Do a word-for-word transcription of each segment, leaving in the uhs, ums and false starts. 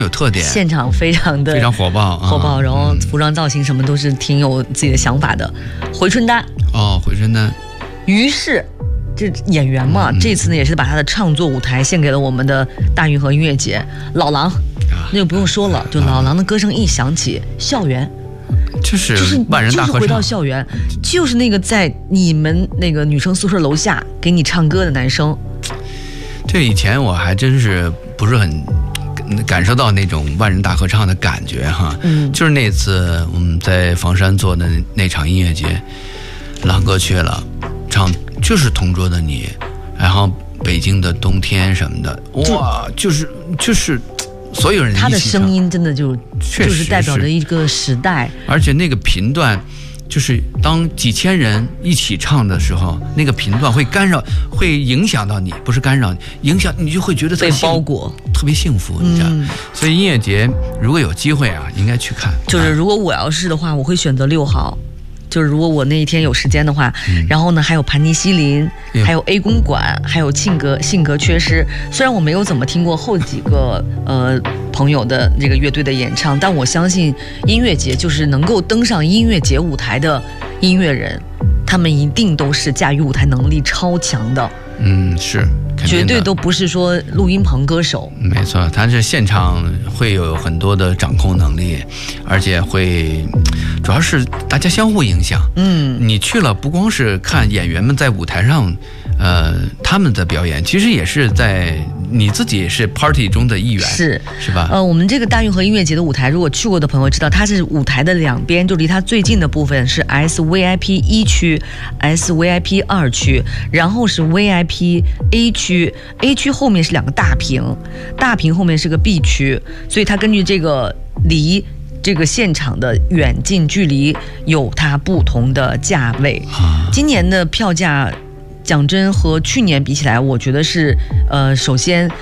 有特点， 现场非常的非常火爆， 火爆，然后服装造型什么都是挺有自己的想法的。回春丹哦，回春丹， 于是这演员嘛，嗯、这次呢也是把他的创作舞台献给了我们的大运河音乐节。老狼，啊、那就不用说了，就老狼的歌声一响起，校园。 就是万人大合唱， 就是回到校园，就是那个在你们那个女生宿舍楼下给你唱歌的男生。 这以前我还真是不是很感受到那种万人大合唱的感觉哈，嗯，就是那次我们在房山做的那场音乐节，狼哥去了，唱就是同桌的你，然后北京的冬天什么的，哇，就是就是。所有人他的声音真的就就是代表着一个时代， 而且那个频段，就是当几千人一起唱的时候，那个频段会干扰，会影响到你，不是干扰你，影响你就会觉得被包裹， 特别幸福，你知道。嗯、所以音乐节如果有机会啊，应该去看。 就是如果我要是的话，我会选择六号。就是如果我那一天有时间的话，嗯、然后呢，还有盘尼西林，嗯、还有 A 公馆，还有性格性格缺失。虽然我没有怎么听过后几个呃朋友的这个乐队的演唱，但我相信音乐节就是能够登上音乐节舞台的音乐人，他们一定都是驾驭舞台能力超强的。 嗯，是。 绝对都不是说录音棚歌手， 没错，他是现场会有很多的掌控能力，而且会主要是大家相互影响。嗯，你去了不光是看演员们在舞台上，呃，他们的表演，其实也是在你自己也是 party 中的一员， 是是吧？ 呃，我们这个大运河音乐节的舞台，如果去过的朋友知道，它是舞台的两边，就离它最近的部分是 S V I P 一区、S V I P 二区，然后是 V I P A 区。A 区后面是两个大屏，大屏后面是个 B 区，所以它根据这个离这个现场的远近距离有它不同的价位。今年的票价，讲真和去年比起来，我觉得是呃，首先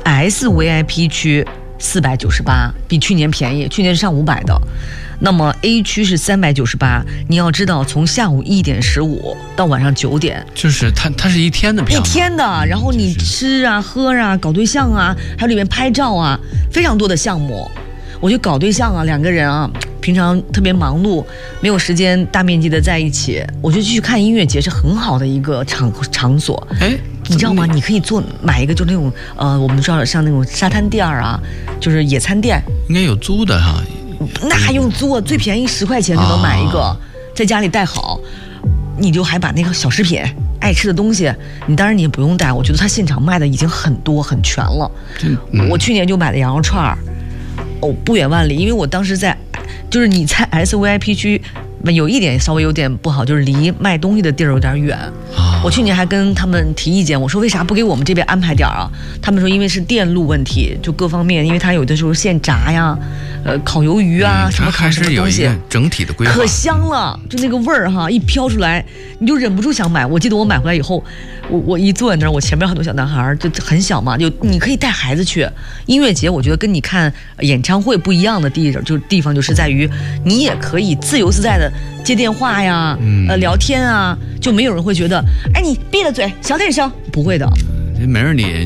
S V I P 区四百九十八，比去年便宜，去年是上五百的。那么 A 区是三百九十八，你要知道，从下午一点十五到晚上九点， 就是它它是一天的票， 一天的。然后你吃啊、喝啊、搞对象啊，还有里面拍照啊，非常多的项目。我觉得搞对象啊，两个人啊，平常特别忙碌，没有时间大面积的在一起，我觉得去看音乐节是很好的一个场场所。哎，你知道吗？你可以做买一个，就那种呃，我们知道像那种沙滩店啊，就是野餐店， 应该有租的哈。 那还用租？最便宜十块钱就能买一个，啊、在家里带好，你就还把那个小食品、爱吃的东西，你当然你也不用带。我觉得他现场卖的已经很多很全了。嗯、我去年就买的羊肉串儿，哦，不远万里，因为我当时在，就是你在 S V I P 区。有一点稍微有点不好，就是离卖东西的地儿有点远。啊、我去年还跟他们提意见，我说为啥不给我们这边安排点啊？他们说因为是电路问题，就各方面，因为它有的时候现炸呀，呃，烤鱿鱼啊，嗯、什么烤什么东西， 整体的规划可香了，就那个味儿哈，一飘出来，你就忍不住想买。我记得我买回来以后，我我一坐在那儿，我前面很多小男孩，就很小嘛，就你可以带孩子去音乐节。我觉得跟你看演唱会不一样的地方，就地方就是在于你也可以自由自在的。接电话呀，呃，聊天啊，就没有人会觉得，哎，你闭了嘴，小点声，不会的， 这没人理。